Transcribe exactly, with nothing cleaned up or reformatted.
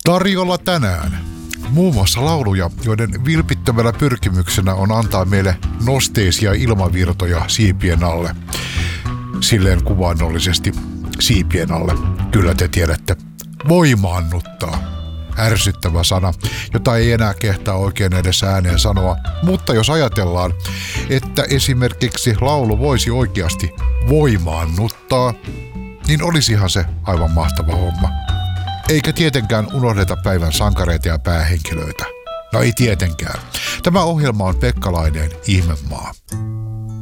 Tarjolla tänään muun muassa lauluja, joiden vilpittömällä pyrkimyksenä on antaa meille nosteisia ilmavirtoja siipien alle. Silleen kuvaannollisesti siipien alle. Kyllä te tiedätte. Voimaannuttaa. Ärsyttävä sana, jota ei enää kehtaa oikein edes ääneen sanoa. Mutta jos ajatellaan, että esimerkiksi laulu voisi oikeasti voimaannuttaa, niin olisihan se aivan mahtava homma. Eikä tietenkään unohdeta päivän sankareita ja päähenkilöitä. No ei tietenkään. Tämä ohjelma on Pekka Laineen Ihmemaa.